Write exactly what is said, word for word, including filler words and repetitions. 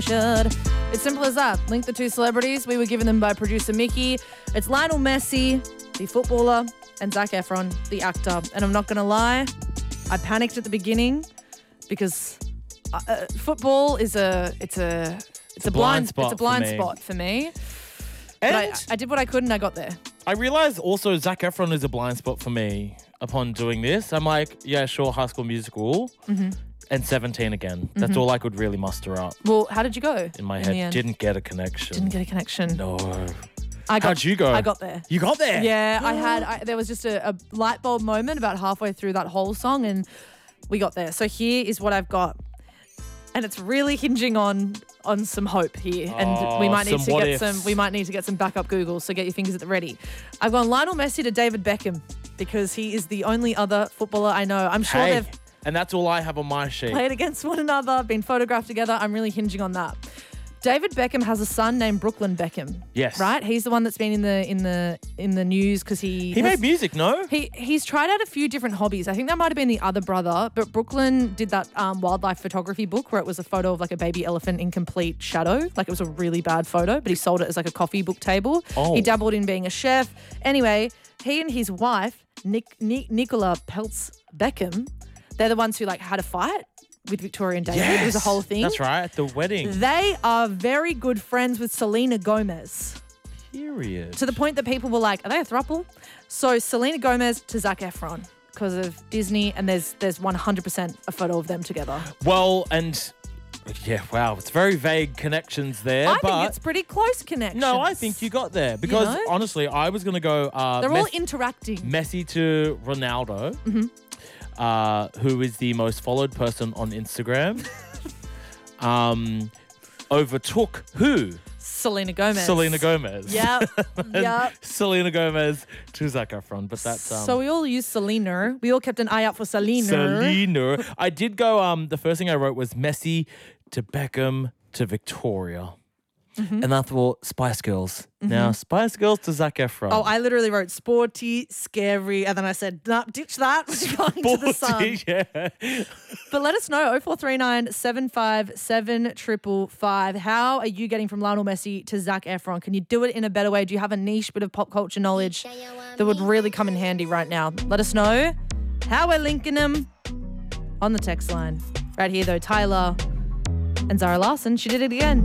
should. It's simple as that. Link the two celebrities. We were given them by producer Mickey. It's Lionel Messi, the footballer, and Zac Efron, the actor. And I'm not going to lie, I panicked at the beginning because uh, football is a it's a it's a blind, blind spot it's a blind for me. spot for me. And But I, I did what I could and I got there. I realized also Zac Efron is a blind spot for me upon doing this. I'm like, yeah, sure, High School Musical Mm-hmm. and seventeen again. That's all I could really muster up Well, how did you go? in my the head. end? Didn't get a connection. Didn't get a connection. No. I got, How'd you go? I got there. You got there? Yeah, I had. I, there was just a, a light bulb moment about halfway through that whole song, and we got there. So here is what I've got, and it's really hinging on on some hope here, and Oh, we might need some to what get ifs. some. We might need to get some backup Google. So get your fingers at the ready. I've gone Lionel Messi to David Beckham because he is the only other footballer I know. I'm sure Hey, they've and that's all I have on my sheet. played against one another, been photographed together. I'm really hinging on that. David Beckham has a son named Brooklyn Beckham. Yes. Right? He's the one that's been in the in the in the news because he He has- made music, no? He he's tried out a few different hobbies. I think that might have been the other brother, but Brooklyn did that um, wildlife photography book where it was a photo of like a baby elephant in complete shadow. Like it was a really bad photo, but he sold it as like a coffee book table. Oh. He dabbled in being a chef. Anyway, he and his wife, Nick, Nick Nicola Peltz Beckham, they're the ones who like had a fight with Victoria and David. It was a whole thing. That's right, at the wedding. They are very good friends with Selena Gomez. Period. To the point that people were like, are they a throuple? So Selena Gomez to Zac Efron because of Disney, and there's there's one hundred percent a photo of them together. Well, and yeah, wow, it's very vague connections there. I but think it's pretty close connections. no, I think you got there because know? honestly, I was going to go uh, They're all Mes- interacting. Messi to Ronaldo, uh, who is the most followed person on Instagram. um, overtook who? Selena Gomez. Selena Gomez. Yep, yep. Selena Gomez to Zac Efron, but that's um, So we all used Selena. We all kept an eye out for Selena. Selena. I did go. Um, the first thing I wrote was Messi to Beckham to Victoria, Mm-hmm. and I thought Spice Girls. Now Spice Girls to Zac Efron. Oh, I literally wrote sporty, scary, and then I said, nah, ditch that. We're going to the sun. Sporty, yeah. But let us know, oh four three nine, seven five seven, five five five. How are you getting from Lionel Messi to Zac Efron? Can you do it in a better way? Do you have a niche bit of pop culture knowledge that would really come in handy right now? Let us know how we're linking them on the text line. Right here, though, Tyler and Zara Larson. She did it again.